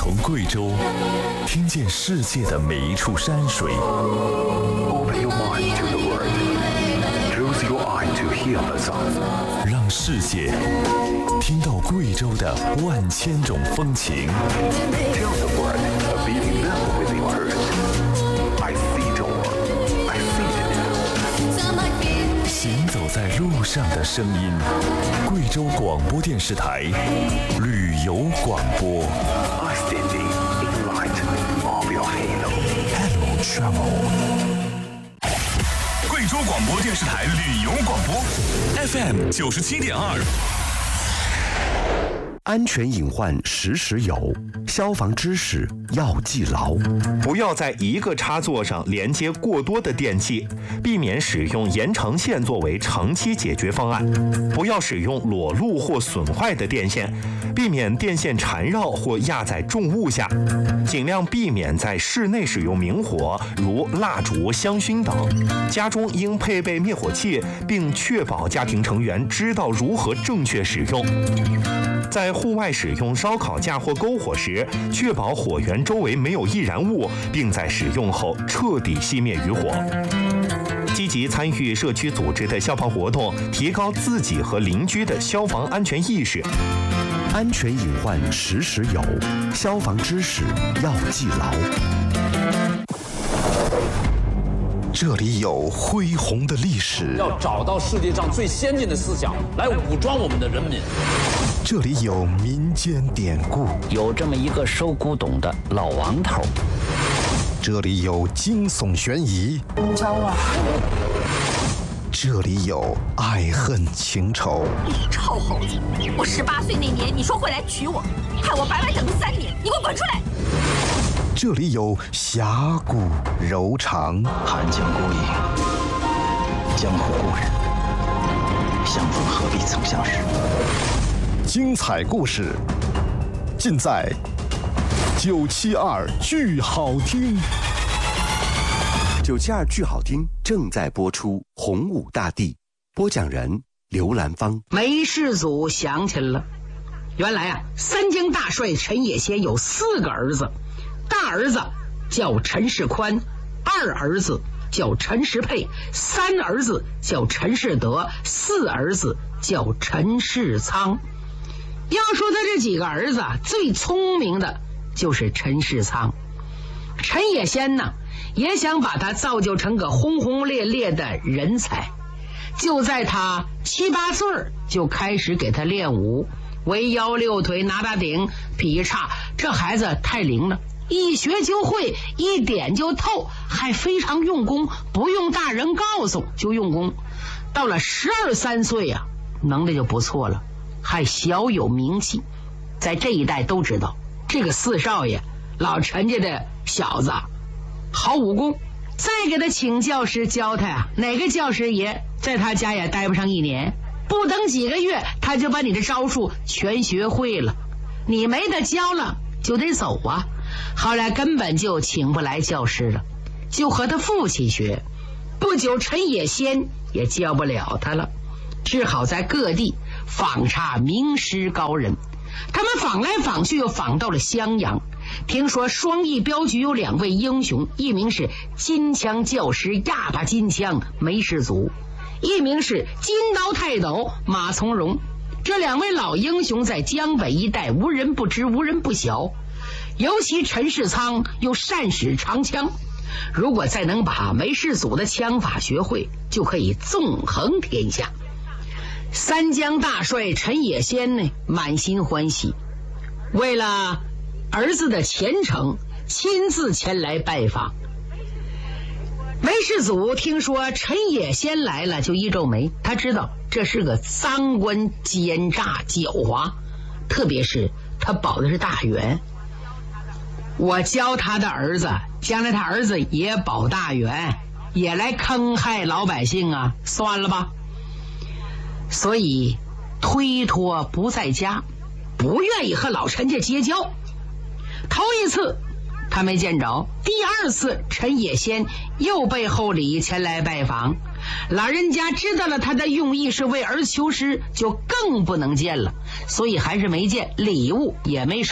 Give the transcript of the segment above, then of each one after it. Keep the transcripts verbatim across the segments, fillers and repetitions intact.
从贵州听见世界的每一处山水。 Open your mind to the world. Close your eye to hear the sound. 让世界听到贵州的万千种风情。 Tell the world a beating level with your heart. I see the world. I see it. 行走在路上的声音，贵州广播电视台旅游广播。 I standing in light of your halo. Hello Travel。 贵州广播电视台旅游广播 F M 九十七点二。 安全隐患时时有，消防知识要记牢。 不要在一个插座上连接过多的电器，避免使用延长线作为长期解决方案。不要使用裸露或损坏的电线，避免电线缠绕或压在重物下。尽量避免在室内使用明火，如蜡烛、香薰等。家中应配备灭火器，并确保家庭成员知道如何正确使用。在户外使用烧烤架或篝火时，确保火源周围没有易燃物，并在使用后彻底熄灭余火。积极参与社区组织的消防活动，提高自己和邻居的消防安全意识。 安全隐患时时有，消防知识要记牢。这里有恢宏的历史， 要找到世界上最先进的思想来武装我们的人民。 这里有民间典故， 有这么一个收古董的老王头。 这里有惊悚悬疑， 你找我？ 这里有爱恨情仇。 你臭猴子！我十八岁那年你说会来娶我，害我白白等了三年，你给我滚出来！ 这里有侠骨柔肠， 寒江孤影，江湖故人，相逢何必曾相识。 精彩故事尽在九七二剧好听。九七二剧好听正在播出，洪武大帝，播讲人刘兰芳。 梅世祖想起来了，原来啊，三江大帅陈野先有四个儿子，大儿子叫陈世宽，二儿子叫陈世佩，三儿子叫陈世德，四儿子叫陈世仓。要说他这几个儿子最聪明的就是陈世仓。陈野先呢也想把他造就成个轰轰烈烈的人才，就在他七八岁就开始给他练武，围腰六腿拿大顶劈叉，这孩子太灵了，一学就会，一点就透，还非常用功，不用大人告诉就用功。到了十二三岁啊，能力就不错了，还小有名气，在这一代都知道这个四少爷老陈家的小子好武功。再给他请教师教他呀，哪个教师爷在他家也待不上一年，不等几个月他就把你的招数全学会了，你没得教了就得走啊。后来根本就请不来教师了，就和他父亲学。不久陈野先也教不了他了，只好在各地访查名师高人。他们访来访去又访到了襄阳，听说双翼镖局有两位英雄，一名是金枪教师亚巴金枪梅世祖，一名是金刀泰斗马从容。这两位老英雄在江北一带无人不知，无人不晓，尤其陈世仓又善使长枪，如果再能把梅世祖的枪法学会，就可以纵横天下。三江大帅陈野先呢满心欢喜，为了儿子的前程亲自前来拜访。梅世祖听说陈野先来了就一皱眉，他知道这是个赃官奸诈狡猾，特别是他保的是大员，我教他的儿子，将来他儿子也保大员，也来坑害老百姓啊，算了吧。所以推脱不在家，不愿意和老陈家结交。头一次他没见着，第二次陈野先又被厚礼前来拜访，老人家知道了他的用意是为儿求师，就更不能见了，所以还是没见，礼物也没收。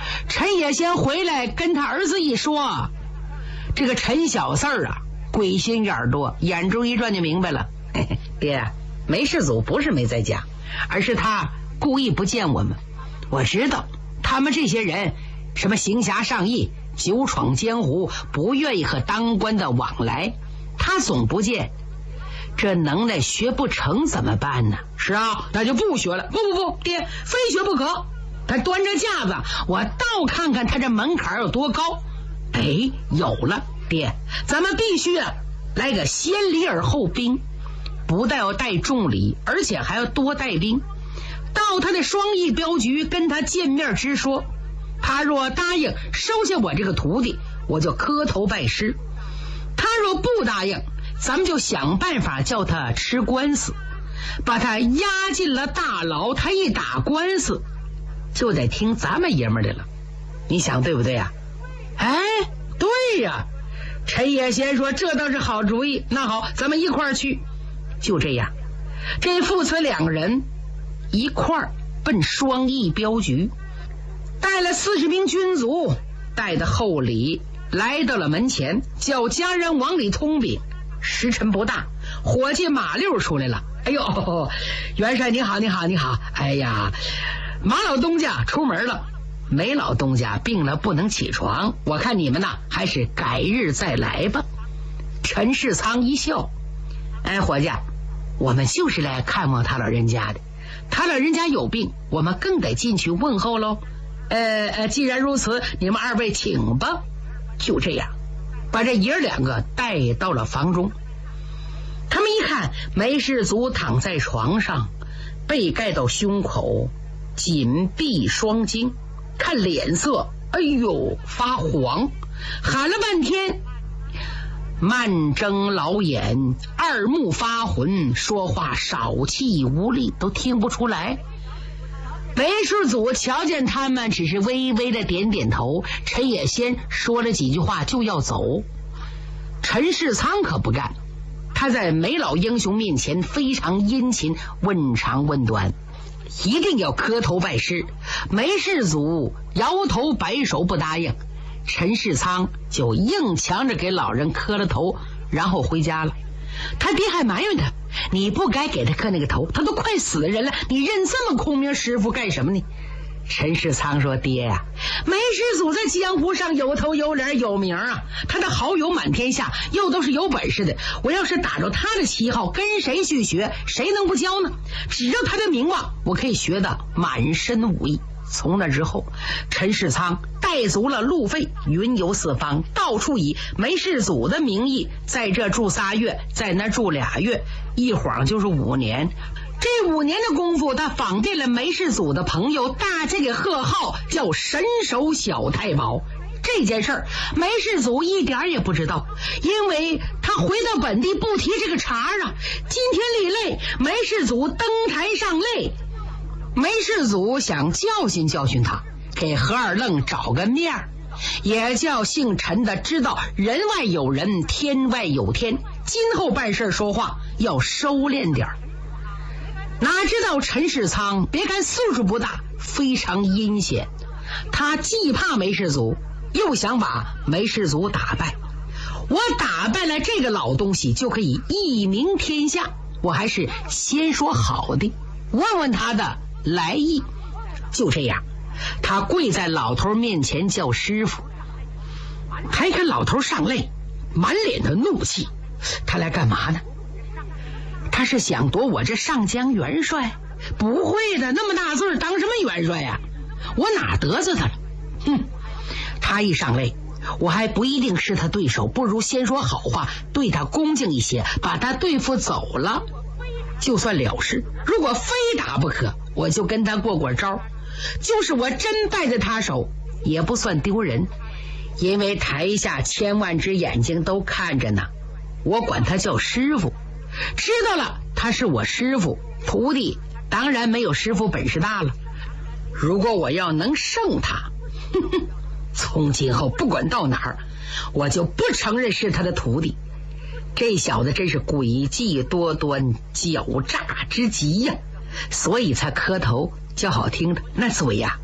陈野先回来跟他儿子一说，这个陈小四儿啊，鬼心眼多，眼珠一转就明白了。嘿嘿，爹，梅世祖不是没在家，而是他故意不见我们。我知道他们这些人什么行侠仗义，久闯江湖，不愿意和当官的往来，他总不见，这能耐学不成怎么办呢？是啊，那就不学了。不不不，爹，非学不可。他端着架子，我倒看看他这门槛有多高。哎，有了，爹，咱们必须啊来个先礼而后兵，不但要带重礼，而且还要多带兵。到他的双翼镖局跟他见面直说，他若答应收下我这个徒弟，我就磕头拜师；他若不答应，咱们就想办法叫他吃官司，把他押进了大牢。他一打官司，就得听咱们爷们儿的了。你想对不对呀？哎，对呀。陈野先说这倒是好主意，那好，咱们一块儿去。就这样，这父子两人一块儿奔双翼镖局，带了四十名军卒，带的厚礼，来到了门前，叫家人往里通禀。时辰不大，伙计马六出来了。哎呦，元帅你好，你好，你好。哎呀，马老东家出门了，梅老东家病了不能起床，我看你们呐还是改日再来吧。陈世仓一笑，哎，伙计，我们就是来看望他老人家的，他老人家有病，我们更得进去问候喽。呃呃，既然如此，你们二位请吧。就这样，把这爷儿两个带到了房中。他们一看梅世祖躺在床上，被盖到胸口，紧闭双睛，看脸色，哎呦发黄，喊了半天，慢睁老眼，二目发浑，说话少气无力，都听不出来。梅世祖瞧见他们，只是微微的点点头。陈野先说了几句话就要走，陈世仓可不干，他在梅老英雄面前非常殷勤，问长问短，一定要磕头拜师。梅世祖摇头摆手不答应，陈世仓就硬强着给老人磕了头，然后回家了。他爹还埋怨他，你不该给他磕那个头，他都快死的人了，你认这么空名师傅干什么呢？陈世仓说，爹呀、啊，梅世祖在江湖上有头有脸有名啊，他的好友满天下，又都是有本事的，我要是打着他的旗号跟谁去学，谁能不教呢？只要他的名望，我可以学的满身武艺。从那之后，陈世仓带足了路费，云游四方，到处以梅世祖的名义在这住仨月，在那住俩月，一晃就是五年。这五年的功夫，他访遍了梅世祖的朋友，大家给贺号叫神手小太保。这件事儿梅世祖一点也不知道，因为他回到本地不提这个茬啊。今天立擂，梅世祖登台上擂，梅世祖想教训教训他，给何二愣找个面儿，也叫姓陈的知道人外有人，天外有天，今后办事说话要收敛点儿。哪知道陈世仓别看岁数不大，非常阴险，他既怕梅世祖，又想把梅世祖打败。我打败了这个老东西，就可以一鸣天下，我还是先说好的，问问他的来意。就这样，他跪在老头面前叫师傅。还看老头上擂，满脸的怒气，他来干嘛呢？他是想夺我这上江元帅？不会的，那么大字当什么元帅呀、啊？我哪得罪他了？哼，他一上擂，我还不一定是他对手，不如先说好话，对他恭敬一些，把他对付走了，就算了事。如果非打不可，我就跟他过过招，就是我真败在他手，也不算丢人，因为台下千万只眼睛都看着呢。我管他叫师傅，知道了，他是我师傅，徒弟当然没有师傅本事大了。如果我要能胜他，哼哼，从今后不管到哪儿，我就不承认是他的徒弟。这小子真是诡计多端，狡诈之极呀、啊，所以才磕头，叫好听的，那嘴呀、啊，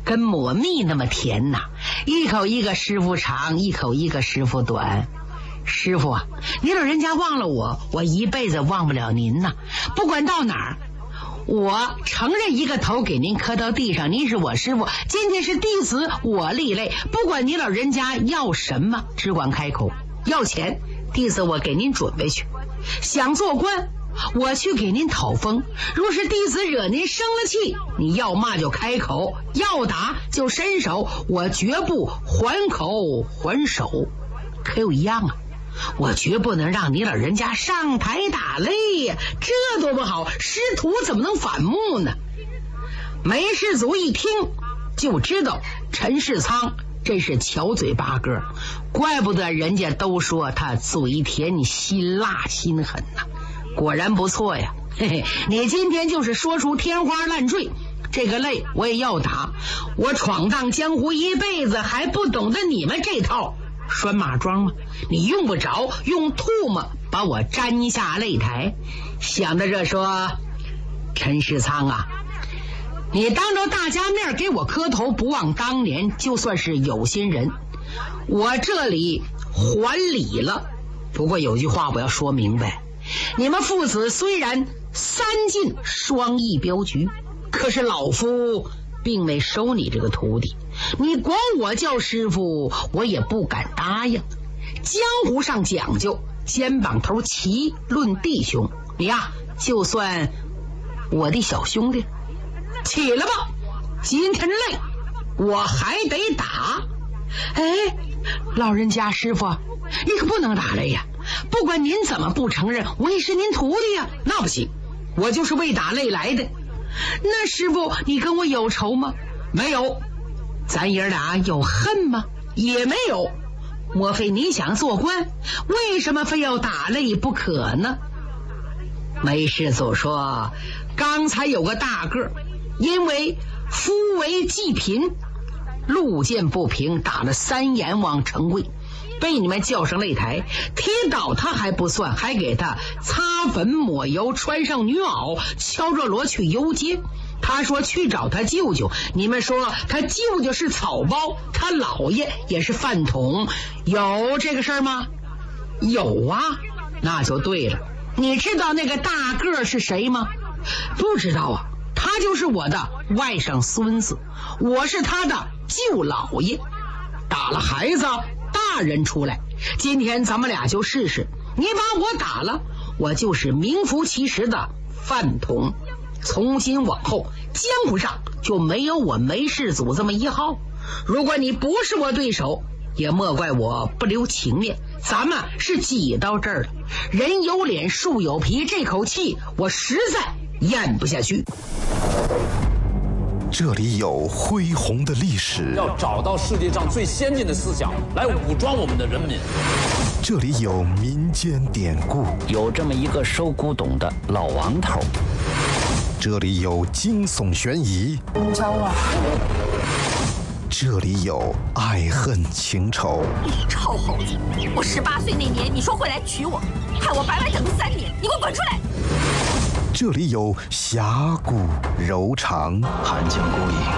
跟抹蜜那么甜呐，一口一个师傅长，一口一个师傅短。师傅啊，您老人家忘了我，我一辈子忘不了您呐。不管到哪儿，我承认一个头给您磕到地上，您是我师傅，今天是弟子我立类，不管您老人家要什么，只管开口。要钱，弟子我给您准备去；想做官，我去给您讨封。若是弟子惹您生了气，你要骂就开口，要打就伸手，我绝不还口还手。可有一样啊，我绝不能让你老人家上台打擂呀，这多不好，师徒怎么能反目呢？梅世祖一听就知道陈世仓真是巧嘴八哥，怪不得人家都说他嘴甜心辣心狠呐、啊，果然不错呀。嘿嘿，你今天就是说出天花乱坠，这个擂我也要打。我闯荡江湖一辈子，还不懂得你们这套拴马桩吗？你用不着用唾沫把我粘下擂台。想到这说，陈世仓啊，你当着大家面给我磕头，不忘当年，就算是有心人，我这里还礼了。不过有句话我要说明白，你们父子虽然三进双翼镖局，可是老夫并没收你这个徒弟，你管我叫师傅，我也不敢答应。江湖上讲究肩膀头齐论弟兄，你呀、啊、就算我的小兄弟，起来吧，今天累我还得打。哎，老人家师傅，你可不能打擂呀！不管您怎么不承认，我也是您徒弟呀。那不行，我就是为打擂来的。那师傅，你跟我有仇吗？没有。咱爷俩有恨吗？也没有。莫非你想做官？为什么非要打擂不可呢？梅世祖说，刚才有个大个，因为夫为济贫，路见不平，打了三阎王成贵，被你们叫上擂台，踢倒他还不算，还给他擦粉抹油，穿上女袄，敲着锣去游街。他说去找他舅舅，你们说他舅舅是草包，他姥爷也是饭桶，有这个事儿吗？有啊，那就对了。你知道那个大个是谁吗？不知道啊，他就是我的外甥孙子，我是他的舅姥爷。打了孩子，大人出来，今天咱们俩就试试，你把我打了，我就是名副其实的饭桶。从今往后，江湖上就没有我梅世祖这么一号。如果你不是我对手，也莫怪我不留情面。咱们是挤到这儿了，人有脸树有皮，这口气我实在咽不下去。 这里有恢宏的历史， 要找到世界上最先进的思想来武装我们的人民。 这里有民间典故， 有这么一个收古董的老王头。 这里有惊悚悬疑， 你找我？ 这里有爱恨情仇。 你臭猴子！我十八岁那年，你说会来娶我，害我白白等了三年，你给我滚出来！ 这里有侠骨柔肠， 寒江孤影，